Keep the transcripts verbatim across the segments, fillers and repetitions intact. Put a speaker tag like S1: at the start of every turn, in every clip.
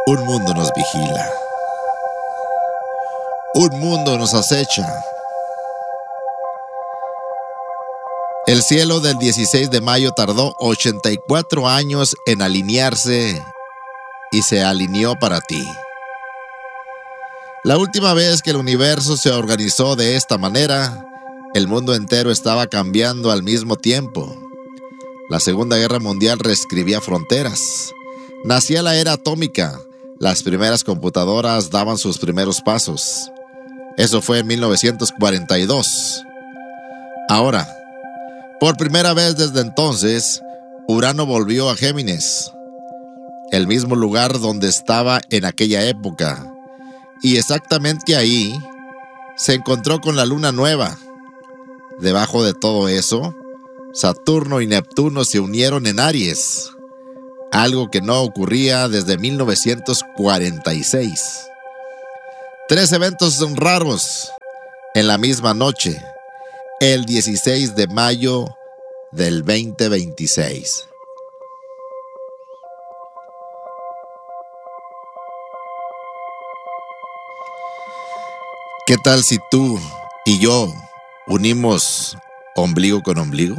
S1: Un mundo nos vigila. Un mundo nos acecha. El cielo del dieciséis de mayo tardó ochenta y cuatro años en alinearse y se alineó para ti. La última vez que el universo se organizó de esta manera, el mundo entero estaba cambiando al mismo tiempo. La Segunda Guerra Mundial reescribía fronteras. Nacía la era atómica. Las primeras computadoras daban sus primeros pasos. Eso fue en mil novecientos cuarenta y dos. Ahora, por primera vez desde entonces, Urano volvió a Géminis, el mismo lugar donde estaba en aquella época. Y exactamente ahí se encontró con la luna nueva. Debajo de todo eso, Saturno y Neptuno se unieron en Aries, algo que no ocurría desde mil novecientos cuarenta y seis. Tres eventos raros en la misma noche, el dieciséis de mayo del veinte veintiséis. ¿Qué tal si tú y yo unimos ombligo con ombligo?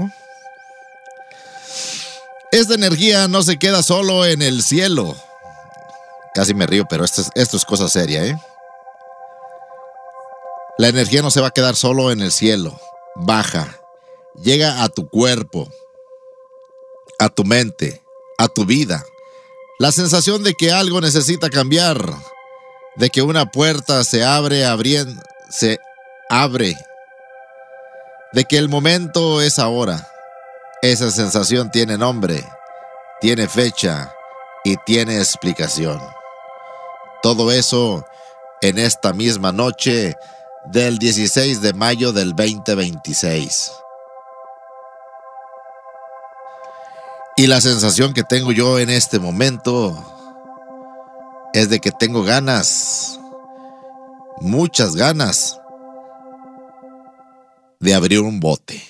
S1: Esta energía no se queda solo en el cielo. Casi me río, pero esto es, esto es cosa seria, ¿eh? La energía no se va a quedar solo en el cielo. Baja, llega a tu cuerpo, a tu mente, a tu vida. La sensación de que algo necesita cambiar, de que una puerta se abre, abriendo, se abre, de que el momento es ahora. Esa sensación tiene nombre, tiene fecha y tiene explicación. Todo eso en esta misma noche del dieciséis de mayo del veinte veintiséis. Y la sensación que tengo yo en este momento es de que tengo ganas, muchas ganas, de abrir un bote.